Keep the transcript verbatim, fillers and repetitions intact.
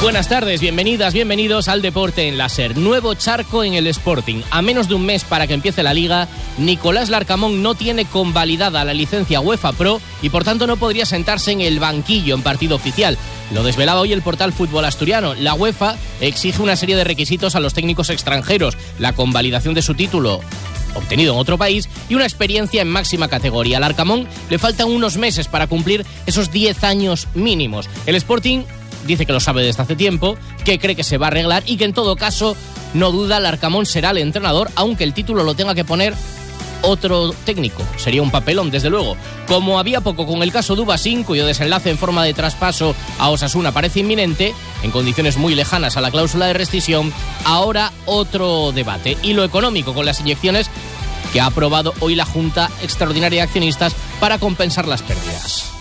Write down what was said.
Buenas tardes, bienvenidas, bienvenidos al Deporte en Láser. Nuevo charco en el Sporting. A menos de un mes para que empiece la Liga, Nicolás Larcamón no tiene convalidada la licencia UEFA Pro y por tanto no podría sentarse en el banquillo en partido oficial. Lo desvelaba hoy el portal Fútbol Asturiano. La UEFA exige una serie de requisitos a los técnicos extranjeros, la convalidación de su título obtenido en otro país y una experiencia en máxima categoría. Al Larcamón le faltan unos meses para cumplir esos diez años mínimos. El Sporting dice que lo sabe desde hace tiempo, que cree que se va a arreglar y que en todo caso, no duda, Larcamón será el entrenador, aunque el título lo tenga que poner otro técnico. Sería un papelón, desde luego. Como había poco con el caso Dubasín, cuyo desenlace en forma de traspaso a Osasuna parece inminente, en condiciones muy lejanas a la cláusula de rescisión, ahora otro debate. Y lo económico, con las inyecciones que ha aprobado hoy la Junta Extraordinaria de Accionistas para compensar las pérdidas.